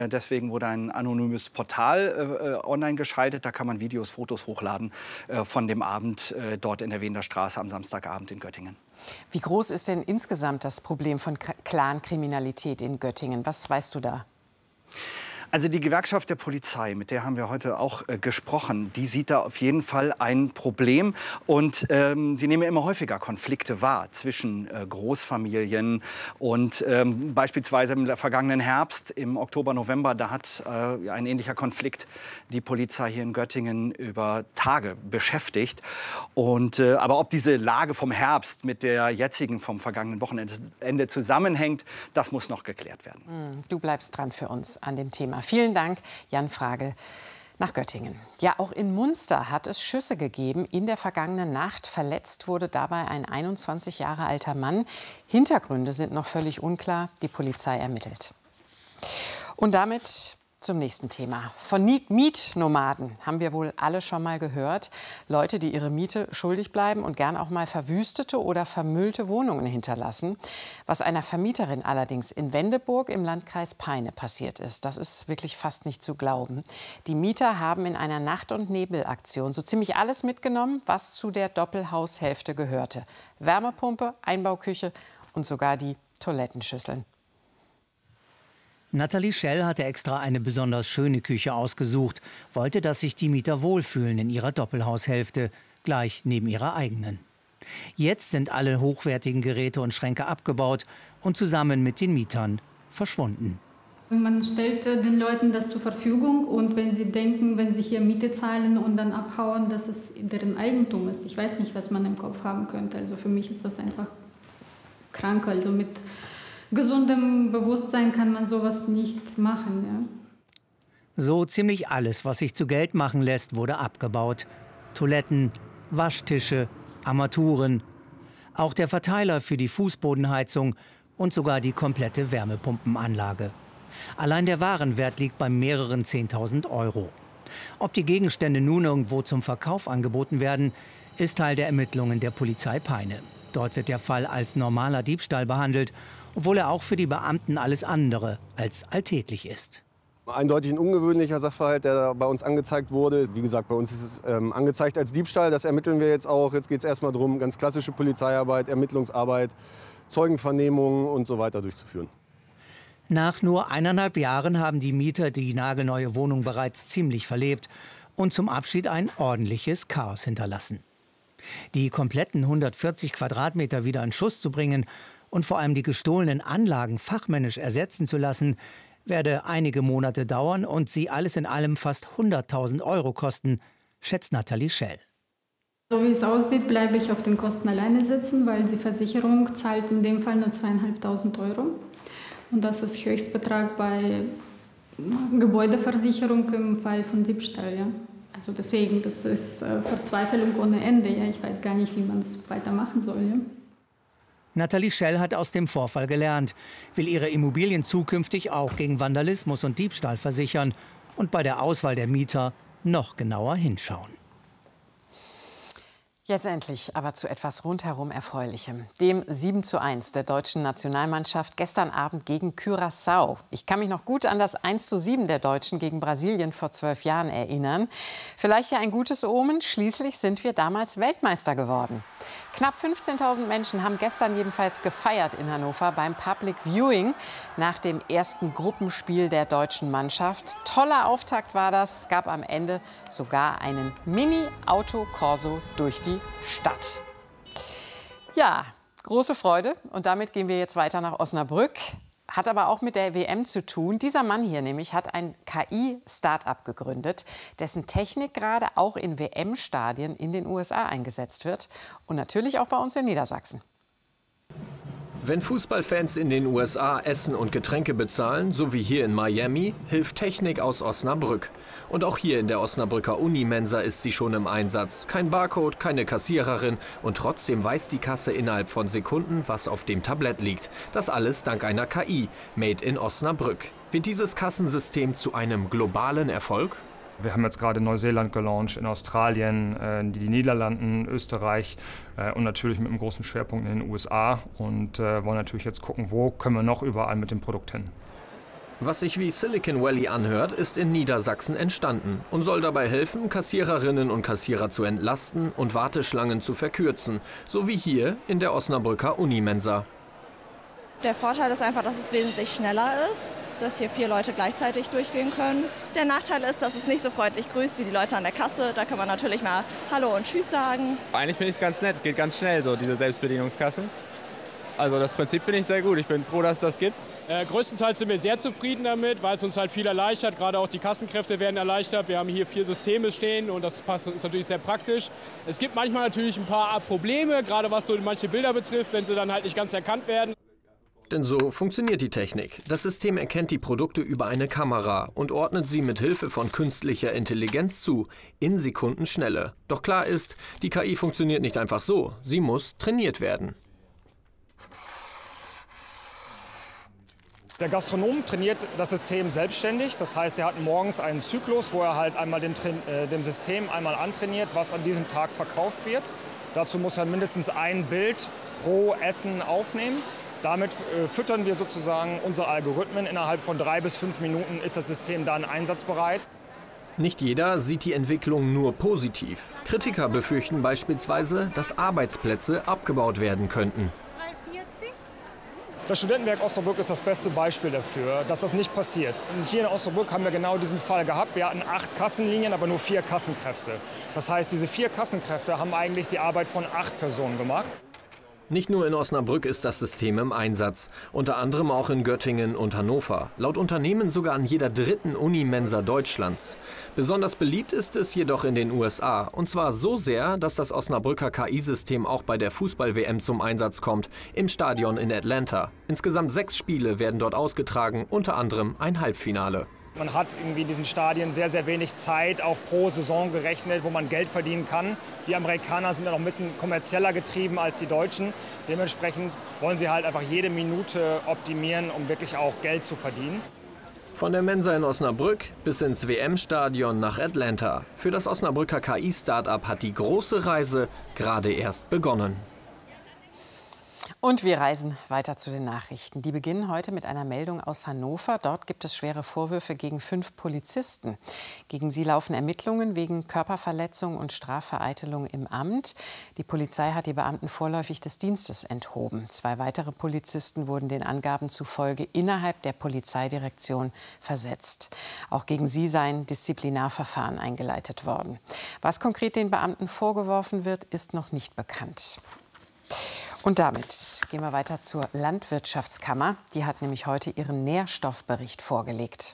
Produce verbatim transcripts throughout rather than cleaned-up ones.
Deswegen wurde ein anonymes Portal äh, online geschaltet. Da kann man Videos, Fotos hochladen äh, von dem Abend äh, dort in der Wiener Straße am Samstagabend in Göttingen. Wie groß ist denn insgesamt das Problem von Clankriminalität in Göttingen? Was weißt du da? Also die Gewerkschaft der Polizei, mit der haben wir heute auch äh, gesprochen, die sieht da auf jeden Fall ein Problem. Und ähm, sie nehmen immer häufiger Konflikte wahr zwischen äh, Großfamilien. Und ähm, beispielsweise im vergangenen Herbst, im Oktober, November, da hat äh, ein ähnlicher Konflikt die Polizei hier in Göttingen über Tage beschäftigt. Und, äh, aber ob diese Lage vom Herbst mit der jetzigen vom vergangenen Wochenende zusammenhängt, das muss noch geklärt werden. Du bleibst dran für uns an dem Thema. Vielen Dank, Jan Fragel, nach Göttingen. Ja, auch in Munster hat es Schüsse gegeben in der vergangenen Nacht. Verletzt wurde dabei ein einundzwanzig Jahre alter Mann. Hintergründe sind noch völlig unklar. Die Polizei ermittelt. Und damit zum nächsten Thema. Von Mietnomaden haben wir wohl alle schon mal gehört. Leute, die ihre Miete schuldig bleiben und gern auch mal verwüstete oder vermüllte Wohnungen hinterlassen. Was einer Vermieterin allerdings in Wendeburg im Landkreis Peine passiert ist, das ist wirklich fast nicht zu glauben. Die Mieter haben in einer Nacht- und Nebelaktion so ziemlich alles mitgenommen, was zu der Doppelhaushälfte gehörte. Wärmepumpe, Einbauküche und sogar die Toilettenschüsseln. Nathalie Schell hatte extra eine besonders schöne Küche ausgesucht, wollte, dass sich die Mieter wohlfühlen in ihrer Doppelhaushälfte, gleich neben ihrer eigenen. Jetzt sind alle hochwertigen Geräte und Schränke abgebaut und zusammen mit den Mietern verschwunden. Man stellt den Leuten das zur Verfügung und wenn sie denken, wenn sie hier Miete zahlen und dann abhauen, dass es deren Eigentum ist. Ich weiß nicht, was man im Kopf haben könnte. Also für mich ist das einfach krank. Also mit gesundem Bewusstsein kann man sowas nicht machen. Ja. So ziemlich alles, was sich zu Geld machen lässt, wurde abgebaut. Toiletten, Waschtische, Armaturen, auch der Verteiler für die Fußbodenheizung und sogar die komplette Wärmepumpenanlage. Allein der Warenwert liegt bei mehreren zehntausend Euro. Ob die Gegenstände nun irgendwo zum Verkauf angeboten werden, ist Teil der Ermittlungen der Polizei Peine. Dort wird der Fall als normaler Diebstahl behandelt, obwohl er auch für die Beamten alles andere als alltäglich ist. Eindeutig ein ungewöhnlicher Sachverhalt, der bei uns angezeigt wurde. Wie gesagt, bei uns ist es ähm, angezeigt als Diebstahl. Das ermitteln wir jetzt auch. Jetzt geht es erstmal darum, ganz klassische Polizeiarbeit, Ermittlungsarbeit, Zeugenvernehmungen und so weiter durchzuführen. Nach nur eineinhalb Jahren haben die Mieter die nagelneue Wohnung bereits ziemlich verlebt und zum Abschied ein ordentliches Chaos hinterlassen. Die kompletten hundertvierzig Quadratmeter wieder in Schuss zu bringen und vor allem die gestohlenen Anlagen fachmännisch ersetzen zu lassen, werde einige Monate dauern und sie alles in allem fast hunderttausend Euro kosten, schätzt Nathalie Schell. So wie es aussieht, bleibe ich auf den Kosten alleine sitzen, weil die Versicherung zahlt in dem Fall nur zweieinhalbtausend Euro. Und das ist Höchstbetrag bei Gebäudeversicherung im Fall von Diebstahl. Ja. Also deswegen, das ist äh, Verzweiflung ohne Ende. Ja. Ich weiß gar nicht, wie man es weitermachen soll. Ja. Nathalie Schell hat aus dem Vorfall gelernt, will ihre Immobilien zukünftig auch gegen Vandalismus und Diebstahl versichern und bei der Auswahl der Mieter noch genauer hinschauen. Jetzt endlich aber zu etwas rundherum Erfreulichem. Dem sieben zu eins der deutschen Nationalmannschaft gestern Abend gegen Curaçao. Ich kann mich noch gut an das eins zu sieben der Deutschen gegen Brasilien vor zwölf Jahren erinnern. Vielleicht ja ein gutes Omen. Schließlich sind wir damals Weltmeister geworden. Knapp fünfzehntausend Menschen haben gestern jedenfalls gefeiert in Hannover beim Public Viewing nach dem ersten Gruppenspiel der deutschen Mannschaft. Toller Auftakt war das. Es gab am Ende sogar einen Mini-Auto-Corso durch die Stadt. Ja, große Freude. Und damit gehen wir jetzt weiter nach Osnabrück. Hat aber auch mit der W M zu tun. Dieser Mann hier nämlich hat ein K I-Start-up gegründet, dessen Technik gerade auch in W M-Stadien in den U S A eingesetzt wird. Und natürlich auch bei uns in Niedersachsen. Wenn Fußballfans in den U S A Essen und Getränke bezahlen, so wie hier in Miami, hilft Technik aus Osnabrück. Und auch hier in der Osnabrücker Unimensa ist sie schon im Einsatz. Kein Barcode, keine Kassiererin und trotzdem weiß die Kasse innerhalb von Sekunden, was auf dem Tablett liegt. Das alles dank einer K I, made in Osnabrück. Wird dieses Kassensystem zu einem globalen Erfolg? Wir haben jetzt gerade Neuseeland gelauncht, in Australien, äh, die Niederlanden, Österreich äh, und natürlich mit einem großen Schwerpunkt in den U S A und äh, wollen natürlich jetzt gucken, wo können wir noch überall mit dem Produkt hin. Was sich wie Silicon Valley anhört, ist in Niedersachsen entstanden und soll dabei helfen, Kassiererinnen und Kassierer zu entlasten und Warteschlangen zu verkürzen, so wie hier in der Osnabrücker Unimensa. Der Vorteil ist einfach, dass es wesentlich schneller ist, dass hier vier Leute gleichzeitig durchgehen können. Der Nachteil ist, dass es nicht so freundlich grüßt wie die Leute an der Kasse. Da kann man natürlich mal Hallo und Tschüss sagen. Eigentlich finde ich es ganz nett, geht ganz schnell so, diese Selbstbedienungskassen. Also das Prinzip finde ich sehr gut. Ich bin froh, dass es das gibt. Äh, größtenteils sind wir sehr zufrieden damit, weil es uns halt viel erleichtert. Gerade auch die Kassenkräfte werden erleichtert. Wir haben hier vier Systeme stehen und das passt, ist natürlich sehr praktisch. Es gibt manchmal natürlich ein paar Probleme, gerade was so manche Bilder betrifft, wenn sie dann halt nicht ganz erkannt werden. Denn so funktioniert die Technik. Das System erkennt die Produkte über eine Kamera und ordnet sie mit Hilfe von künstlicher Intelligenz zu, in Sekundenschnelle. Doch klar ist, die K I funktioniert nicht einfach so. Sie muss trainiert werden. Der Gastronom trainiert das System selbstständig. Das heißt, er hat morgens einen Zyklus, wo er halt einmal dem, äh, dem System einmal antrainiert, was an diesem Tag verkauft wird. Dazu muss er mindestens ein Bild pro Essen aufnehmen. Damit äh, füttern wir sozusagen unsere Algorithmen. Innerhalb von drei bis fünf Minuten ist das System dann einsatzbereit. Nicht jeder sieht die Entwicklung nur positiv. Kritiker befürchten beispielsweise, dass Arbeitsplätze abgebaut werden könnten. Das Studentenwerk Osnabrück ist das beste Beispiel dafür, dass das nicht passiert. Und hier in Osnabrück haben wir genau diesen Fall gehabt. Wir hatten acht Kassenlinien, aber nur vier Kassenkräfte. Das heißt, diese vier Kassenkräfte haben eigentlich die Arbeit von acht Personen gemacht. Nicht nur in Osnabrück ist das System im Einsatz, unter anderem auch in Göttingen und Hannover. Laut Unternehmen sogar an jeder dritten Unimensa Deutschlands. Besonders beliebt ist es jedoch in den U S A. Und zwar so sehr, dass das Osnabrücker K I-System auch bei der Fußball-W M zum Einsatz kommt, im Stadion in Atlanta. Insgesamt sechs Spiele werden dort ausgetragen, unter anderem ein Halbfinale. Man hat irgendwie diesen Stadien sehr, sehr wenig Zeit, auch pro Saison gerechnet, wo man Geld verdienen kann. Die Amerikaner sind ja noch ein bisschen kommerzieller getrieben als die Deutschen. Dementsprechend wollen sie halt einfach jede Minute optimieren, um wirklich auch Geld zu verdienen. Von der Mensa in Osnabrück bis ins W M-Stadion nach Atlanta. Für das Osnabrücker K I-Startup hat die große Reise gerade erst begonnen. Und wir reisen weiter zu den Nachrichten. Die beginnen heute mit einer Meldung aus Hannover. Dort gibt es schwere Vorwürfe gegen fünf Polizisten. Gegen sie laufen Ermittlungen wegen Körperverletzung und Strafvereitelung im Amt. Die Polizei hat die Beamten vorläufig des Dienstes enthoben. Zwei weitere Polizisten wurden den Angaben zufolge innerhalb der Polizeidirektion versetzt. Auch gegen sie seien Disziplinarverfahren eingeleitet worden. Was konkret den Beamten vorgeworfen wird, ist noch nicht bekannt. Und damit gehen wir weiter zur Landwirtschaftskammer. Die hat nämlich heute ihren Nährstoffbericht vorgelegt.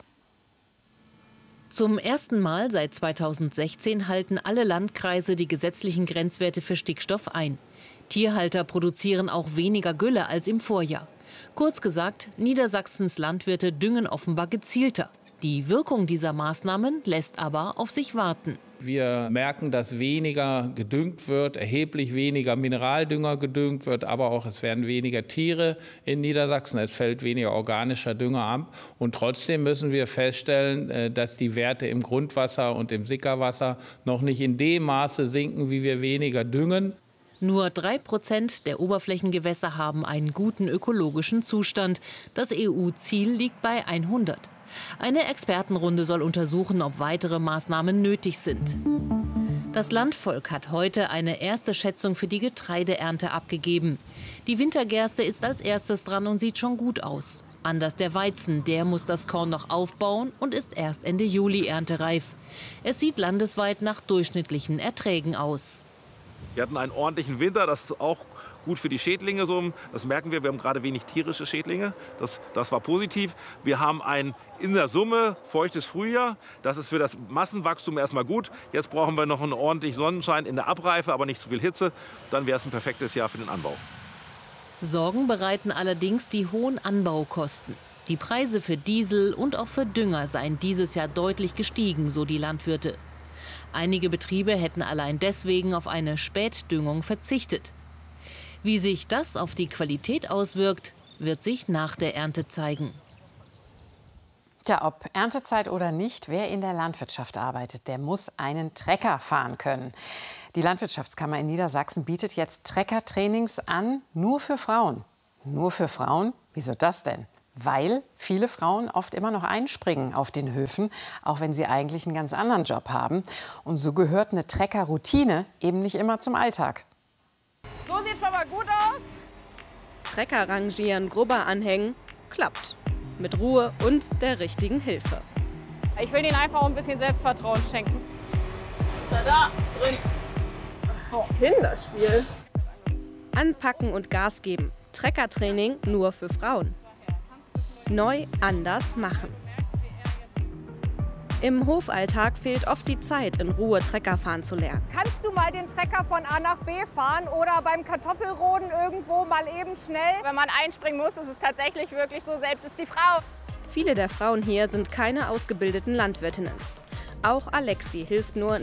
Zum ersten Mal seit zweitausendsechzehn halten alle Landkreise die gesetzlichen Grenzwerte für Stickstoff ein. Tierhalter produzieren auch weniger Gülle als im Vorjahr. Kurz gesagt, Niedersachsens Landwirte düngen offenbar gezielter. Die Wirkung dieser Maßnahmen lässt aber auf sich warten. Wir merken, dass weniger gedüngt wird, erheblich weniger Mineraldünger gedüngt wird, aber auch es werden weniger Tiere in Niedersachsen, es fällt weniger organischer Dünger ab. Und trotzdem müssen wir feststellen, dass die Werte im Grundwasser und im Sickerwasser noch nicht in dem Maße sinken, wie wir weniger düngen. Nur drei Prozent der Oberflächengewässer haben einen guten ökologischen Zustand. Das E U-Ziel liegt bei hundert. Eine Expertenrunde soll untersuchen, ob weitere Maßnahmen nötig sind. Das Landvolk hat heute eine erste Schätzung für die Getreideernte abgegeben. Die Wintergerste ist als erstes dran und sieht schon gut aus. Anders der Weizen, der muss das Korn noch aufbauen und ist erst Ende Juli erntereif. Es sieht landesweit nach durchschnittlichen Erträgen aus. Wir hatten einen ordentlichen Winter, das ist auch gut für die Schädlinge. So. Das merken wir, wir haben gerade wenig tierische Schädlinge. Das, das war positiv. Wir haben ein in der Summe feuchtes Frühjahr. Das ist für das Massenwachstum erstmal gut. Jetzt brauchen wir noch einen ordentlichen Sonnenschein in der Abreife, aber nicht zu viel Hitze. Dann wäre es ein perfektes Jahr für den Anbau. Sorgen bereiten allerdings die hohen Anbaukosten. Die Preise für Diesel und auch für Dünger seien dieses Jahr deutlich gestiegen, so die Landwirte. Einige Betriebe hätten allein deswegen auf eine Spätdüngung verzichtet. Wie sich das auf die Qualität auswirkt, wird sich nach der Ernte zeigen. Tja, ob Erntezeit oder nicht, wer in der Landwirtschaft arbeitet, der muss einen Trecker fahren können. Die Landwirtschaftskammer in Niedersachsen bietet jetzt Treckertrainings an, nur für Frauen. Nur für Frauen? Wieso das denn? Weil viele Frauen oft immer noch einspringen auf den Höfen, auch wenn sie eigentlich einen ganz anderen Job haben. Und so gehört eine Trecker-Routine eben nicht immer zum Alltag. So sieht schon mal gut aus. Trecker rangieren, Grubber anhängen, klappt. Mit Ruhe und der richtigen Hilfe. Ich will ihnen einfach ein bisschen Selbstvertrauen schenken. Da, da, drin. Oh, Kinderspiel. Anpacken und Gas geben. Treckertraining nur für Frauen. Neu, anders machen. Im Hofalltag fehlt oft die Zeit, in Ruhe Trecker fahren zu lernen. Kannst du mal den Trecker von A nach B fahren oder beim Kartoffelroden irgendwo mal eben schnell? Wenn man einspringen muss, ist es tatsächlich wirklich so, selbst ist die Frau. Viele der Frauen hier sind keine ausgebildeten Landwirtinnen. Auch Alexi hilft nur